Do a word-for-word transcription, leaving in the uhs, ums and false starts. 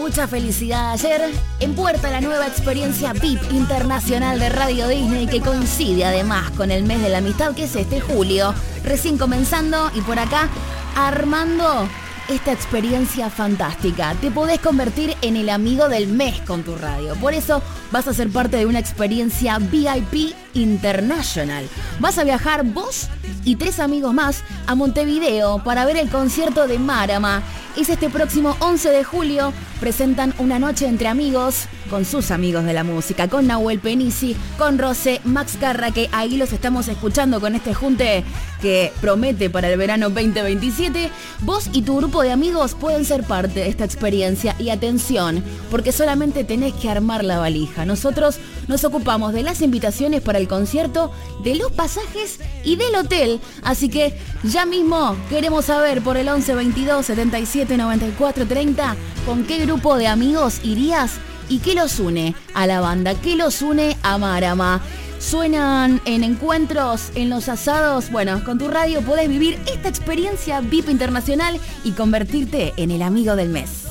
mucha felicidad. Ayer en puerta la nueva experiencia V I P internacional de Radio Disney, que coincide además con el mes de la amistad, que es este julio, recién comenzando, y por acá armando esta experiencia fantástica. Te podés convertir en el amigo del mes con tu radio. Por eso vas a ser parte de una experiencia V I P International. Vas a viajar vos y tres amigos más a Montevideo para ver el concierto de Marama. Es este próximo once de julio. Presentan Una Noche Entre Amigos con sus amigos de la música, con Nahuel Penisi, con Rosé, Max Carra, que ahí los estamos escuchando con este junte que promete para el verano veinte veintisiete. Vos y tu grupo de amigos pueden ser parte de esta experiencia. Y atención, porque solamente tenés que armar la valija. Nosotros nos ocupamos de las invitaciones para el concierto, de los pasajes y del hotel. Así que ya mismo queremos saber por el once veintidós setenta y siete noventa y cuatro treinta con qué grupo de amigos irías y qué los une a la banda, qué los une a Marama. Suenan en encuentros, en los asados. Bueno, con tu radio podés vivir esta experiencia V I P internacional y convertirte en el amigo del mes.